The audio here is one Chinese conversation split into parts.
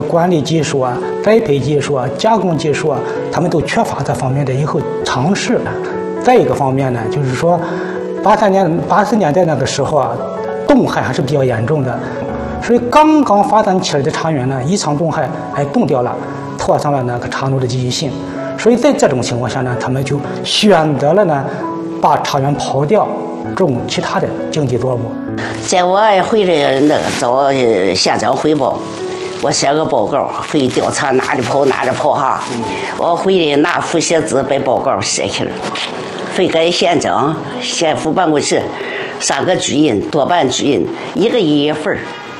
管理技术啊、栽培技术啊、加工技术啊，他们都缺乏这方面的一个尝试。再一个方面呢，就是说80年代那个时候啊，冻害还是比较严重的，所以刚刚发展起来的茶园呢，一场冻害冻掉了，拖上了那个茶农的积极性。所以在这种情况下呢，他们就选择了呢，把茶园刨掉，种其他的经济作物。 在我回来那个找县长汇报，我写个报告，回调查哪里跑哈。我回来拿复写纸把报告写去了，回给县长、县府办公室3个巨印，多半巨印，1个1份。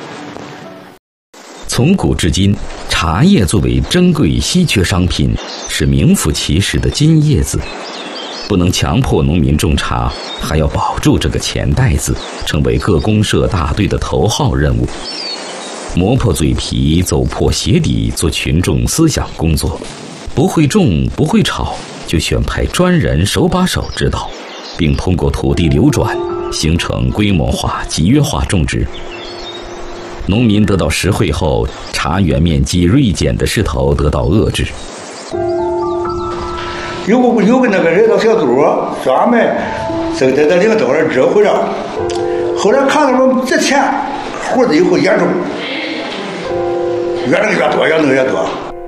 从古至今，茶叶作为珍贵稀缺商品，是名副其实的金叶子。不能强迫农民种茶，还要保住这个钱袋子，成为各公社大队的头号任务。磨破嘴皮，走破鞋底，做群众思想工作。不会种，不会炒，就选派专人手把手指导，并通过土地流转，形成规模化、集约化种植。农民得到实惠后，茶园面积锐减的势头得到遏制。 有个那个人到小组专门在领导人指挥着，后来看到我这钱活的以后严重，越弄越多，越弄越多。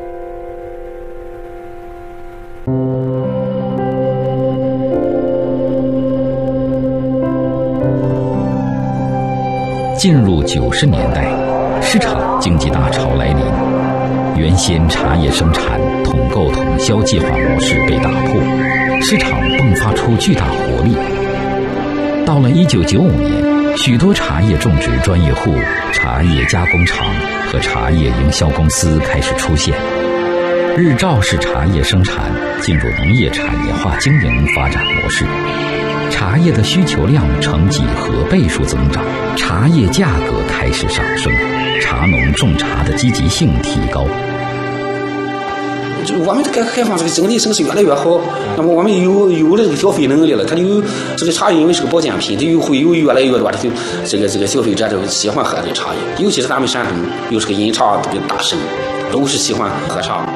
进入90年代，市场经济大潮来临，原先茶叶生产统购统销计划模式被打破，市场迸发出巨大活力。到了1995年，许多茶叶种植专业户、茶叶加工厂和茶叶营销公司开始出现，日照式茶叶生产进入农业产业化经营发展模式。茶叶的需求量呈几何倍数增长，茶叶价格开始上升，茶农种茶的积极性提高。 就我们改革开放这个整体城市越来越好，那么我们有了这个消费能力了，它有这个茶叶因为是个保健品，它会有越来越多的这个消费者就喜欢喝这个茶叶，尤其是咱们山东又是个饮茶这个大省，都是喜欢喝茶。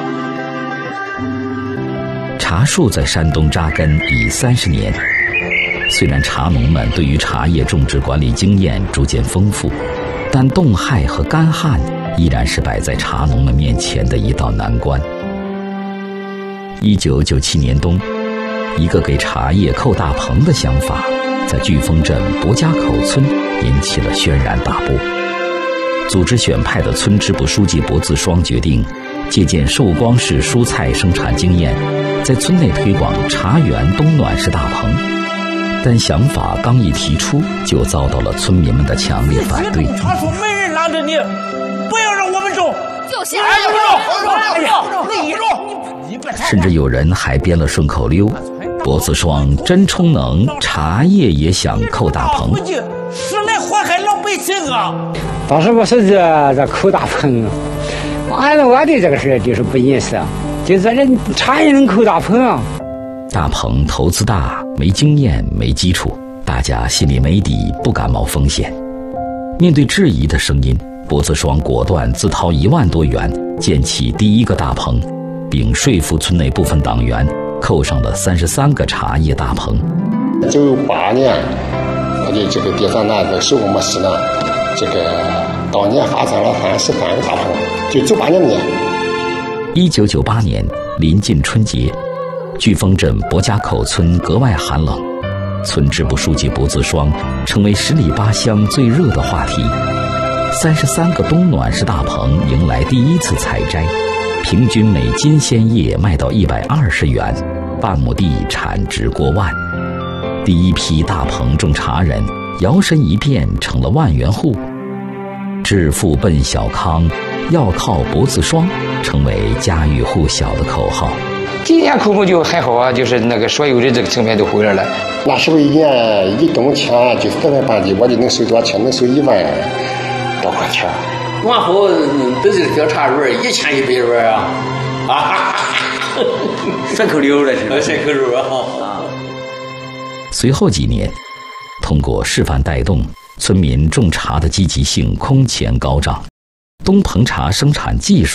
茶树在山东扎根已30年。虽然茶农们对于茶叶种植管理经验逐渐丰富，但冻害和干旱依然是摆在茶农们面前的一道难关。1997年冬，一个给茶叶扣大棚的想法，在巨峰镇博家口村引起了轩然大波。组织选派的村支部书记柏自双决定，借鉴寿光市蔬菜生产经验，在村内推广茶园冬暖式大棚。但想法刚一提出，就遭到了村民们的强烈反对。 茶树没人拦着你，不要让我们种， 就是甚至有人还编了顺口溜：柏自双真充能，茶叶也想扣大棚。 是来祸害老百姓啊！ 当时我说这扣大棚，按照我对这个事就是不认识，就说这茶叶能扣大棚啊。 大棚投资大，没经验没基础，大家心里没底，不敢冒风险。面对质疑的声音，柏自双果断自掏1万多元建起第1个大棚，并说服村内部分党员扣上了33个茶叶大棚。 98年，我的这个第3代的手工模式呢，这个当年发展了33个大棚，就98年。 1998年临近春节，巨峰镇博家口村格外寒冷，村支部书记柏自双成为10里8乡最热的话题。33个冬暖式大棚迎来第1次采摘，平均每斤鲜叶卖到120元，半亩地产值过万。第1批大棚种茶人摇身一变成了万元户。致富奔小康，要靠柏自双，成为家喻户晓的口号。 今年口风就还好啊，就是那个所有的这个成本都回来了。 那时候1年1吨钱就4万半的，我就能收多少钱？能收1万多块钱。 往后都是小茶轮，1100轮啊！ 顺口溜了是吧？ 顺口溜啊！ 随后几年，通过示范带动，村民种茶的积极性空前高涨，冬棚茶生产技术